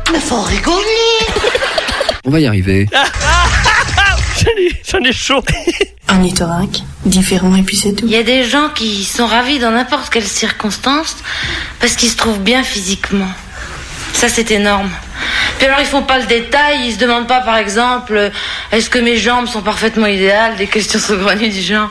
Mais faut rigoler. On va y arriver. J'en ai chaud. Ornithorynque, différent et puis c'est tout. Il y a des gens qui sont ravis dans n'importe quelle circonstance parce qu'ils se trouvent bien physiquement. Ça, c'est énorme. Puis alors, ils font pas le détail, ils se demandent pas, par exemple, est-ce que mes jambes sont parfaitement idéales, des questions saugrenues du genre.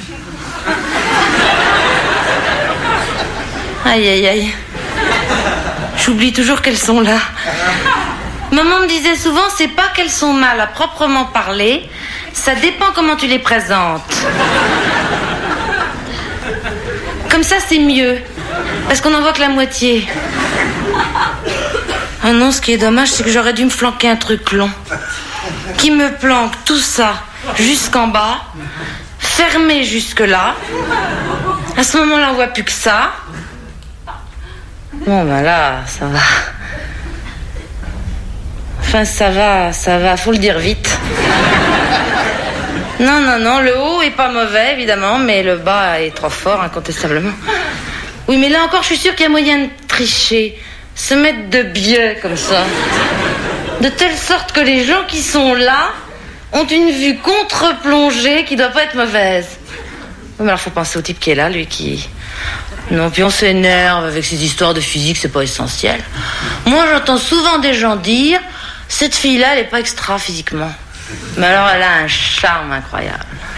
Aïe, aïe, aïe. J'oublie toujours qu'elles sont là. Maman me disait souvent, c'est pas qu'elles sont mal à proprement parler, ça dépend comment tu les présentes. Comme ça, c'est mieux, parce qu'on n'en voit que la moitié. Ah non, ce qui est dommage, c'est que j'aurais dû me flanquer un truc long. Qui me planque tout ça jusqu'en bas, fermé jusque-là. À ce moment-là, on voit plus que ça. Bon, ben là, ça va. Enfin, ça va, faut le dire vite. Non, le haut est pas mauvais, évidemment, mais le bas est trop fort, incontestablement. Oui, mais là encore, je suis sûre qu'il y a moyen de tricher. Se mettre de biais, comme ça. De telle sorte que les gens qui sont là ont une vue contre-plongée qui doit pas être mauvaise. Mais alors, faut penser au type qui est là, lui, qui... Non, puis on s'énerve avec ces histoires de physique, c'est pas essentiel. Moi, j'entends souvent des gens dire... Cette fille-là, elle est pas extra physiquement. Mais alors, elle a un charme incroyable.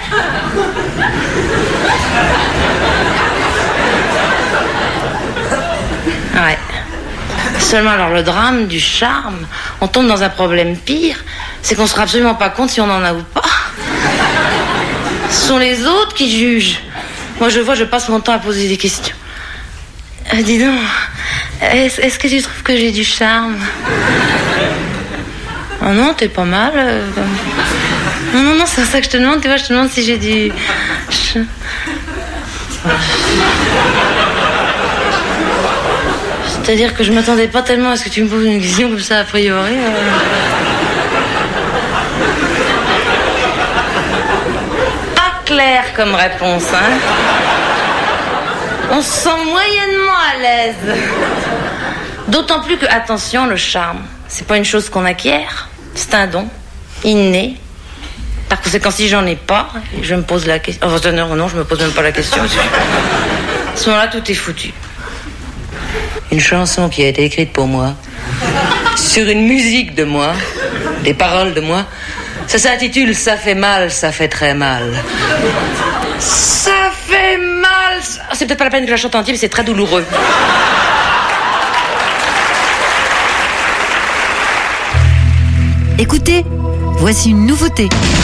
Ouais. Seulement, alors, le drame du charme, on tombe dans un problème pire, c'est qu'on se rend absolument pas compte si on en a ou pas. Ce sont les autres qui jugent. Moi, je passe mon temps à poser des questions. Dis donc, est-ce que tu trouves que j'ai du charme ? Oh non, t'es pas mal. Non, c'est ça que je te demande. Tu vois, je te demande si j'ai du... C'est-à-dire que je m'attendais pas tellement à ce que tu me poses une question comme ça, a priori. Pas clair comme réponse, hein. On se sent moyennement à l'aise. D'autant plus que, attention, le charme, c'est pas une chose qu'on acquiert. C'est un don, inné. Par conséquent, si j'en ai pas, je me pose la question. Oh, non, je me pose même pas la question. À ce moment-là, tout est foutu. Une chanson qui a été écrite pour moi, sur une musique de moi, des paroles de moi, ça s'intitule « Ça fait mal, ça fait très mal ». Ça fait mal. C'est peut-être pas la peine que je la chante entière, mais c'est très douloureux. Écoutez, voici une nouveauté.